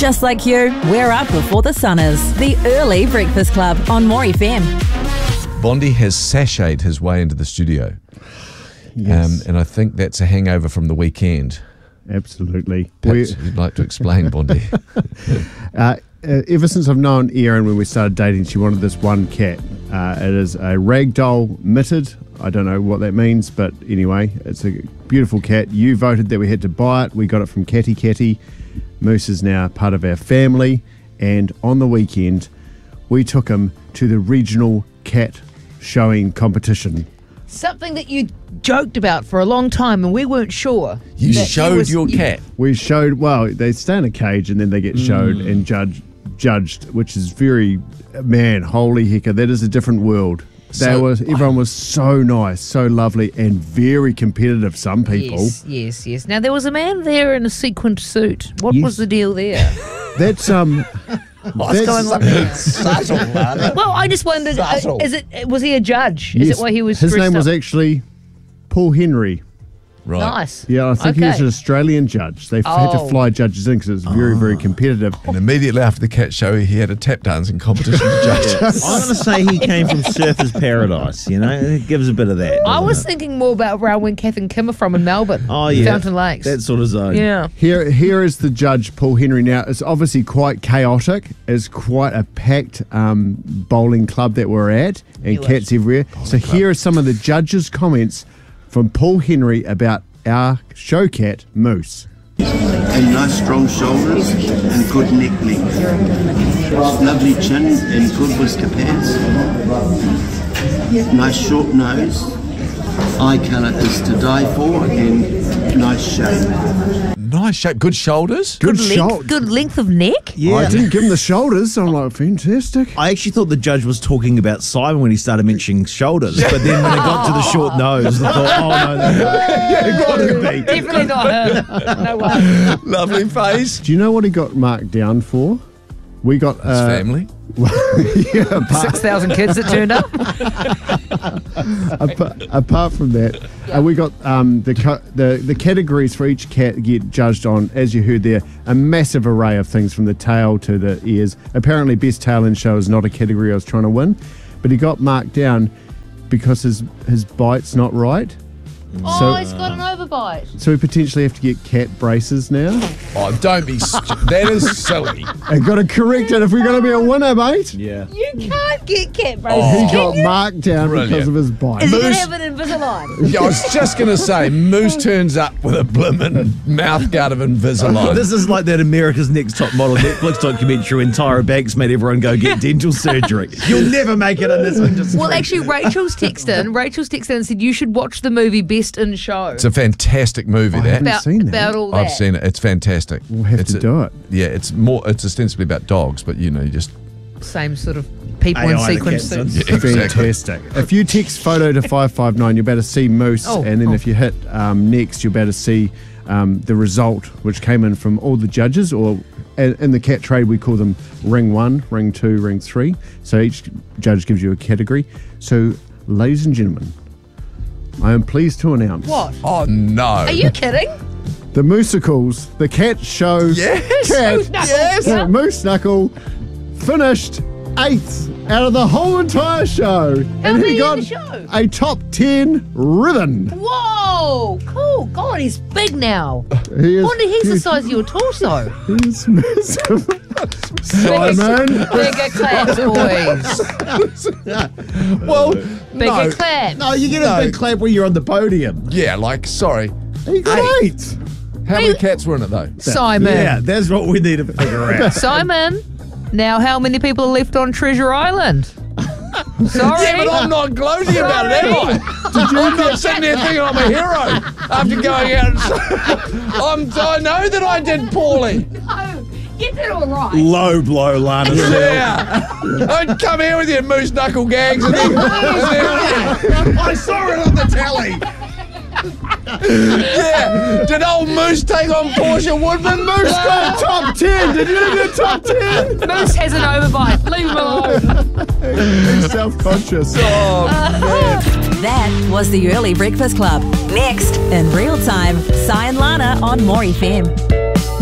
Just like you, we're up before the sun is. The Early Breakfast Club on More FM. Bondi has sashayed his way into the studio. Yes. And I think that's a hangover from the weekend. Absolutely. Perhaps you'd like to explain, Bondi. Ever since I've known Erin, when we started dating, she wanted this one cat. It is a ragdoll mitted. I don't know what that means, but anyway, it's a beautiful cat. You voted that we had to buy it. We got it from Catty Catty. Moose is now part of our family. And on the weekend, we took him to the regional cat showing competition. Something that you joked about for a long time and we weren't sure. You showed your cat. We showed, well, they stay in a cage and then they get showed and judged, which is very, man, holy hecker, that is a different world. Everyone was so nice, so lovely, and very competitive, some people. Yes. Now, there was a man there in a sequined suit. What was the deal there? That's, What's going on there? Subtle, Lana. Well, I just wondered, was he a judge? Is yes, it why he was his dressed name was up? actually Paul Henry. Right. Nice. Yeah, I think he was Okay. an Australian judge. They had to fly judges in because it was very, very competitive. And immediately after the cat show, he had a tap dancing competition to judge. I'm going to say he came from Surfer's Paradise, you know? It gives a bit of that. I was doesn't it? thinking more about around when Kath and Kim are from in Melbourne. Oh, yeah. Fountain Lakes. That sort of zone. Yeah. Here is the judge, Paul Henry. Now, it's obviously quite chaotic. It's quite a packed bowling club that we're at, and cats everywhere. So here are some of the judges' comments from Paul Henry about our show cat, Moose. And nice strong shoulders and good neck length. Lovely chin and good whisker pads. Nice short nose. Eye colour is to die for and nice shape. Nice shape, good shoulders. Good Good length of neck? Yeah. I didn't give him the shoulders. I'm like, fantastic. I actually thought the judge was talking about Simon when he started mentioning shoulders, but then when it got to the short nose, I thought, oh no, got to be. Definitely not him. No way. Lovely face. Do you know what he got marked down for? We got His family. yeah, 6,000 kids that turned up. apart from that, we got the categories for each cat get judged on, as you heard there, a massive array of things from the tail to the ears. Apparently, best tail in show is not a category I was trying to win, but he got marked down because his bite's not right. Oh, he's got an overbite. So we potentially have to get cat braces now. Oh, don't be. That is silly. I've got to correct it if we're going to be a winner, mate. Yeah. You can't get cat He braces. got marked down because Brilliant. of his bite. Is he going to Moose- have an Invisalign? Yeah, I was just going to say, Moose turns up with a blimmin' mouth guard of Invisalign. This is like that America's Next Top Model Netflix documentary when Tyra Banks made everyone go get dental surgery. You'll never make it in this industry. Well, actually, Rachel's texted in and said you should watch the movie Best in Show. It's a fantastic movie, that. haven't seen that. About all that. I've seen it. It's fantastic. We'll have to do it. Yeah, it's ostensibly about dogs, but you just. Same sort of people in AI the sequin cats in. suits. Yeah, exactly. Fantastic. If you text photo to 559, you'll be able to see Moose, and then if you hit next, you'll be able to see the result, which came in from all the judges, or in the cat trade, we call them ring 1, ring 2, ring 3. So each judge gives you a category. So, ladies and gentlemen, I am pleased to announce What? Oh, no. Are you kidding? the Moosicles, the cat show. Yes. Cat. Moose Knuckle. Yes. Yeah. Moose Knuckle finished 8th out of the whole entire show. How and many he in got the show? a top 10 ribbon. Whoa! Cool. God, he's big now. He is Wonder he's the huge. size of your torso. He's massive. Simon. Bigger claps, boys. Well, Bigger claps. No, you get a big clap when you're on the podium. Yeah, sorry. He got 8. How many cats were in it, though? Simon. Yeah, that's what we need to figure out. Simon. Now, how many people are left on Treasure Island? Sorry. Yeah, but I'm not gloating about it, am I? I'm not sitting there thinking I'm a hero after going out and I know that I did poorly. No, get it all right. Low blow, Lana. Yeah. Don't come here with your moose knuckle gags and then I saw it on the telly. yeah. Did old Moose take on Portia Woodman? Moose got Top 10. Did you get top 10? Moose has an overbite. Leave him alone. He's self-conscious. That was the Early Breakfast Club. Next, in real time, Cy and Lana on More FM.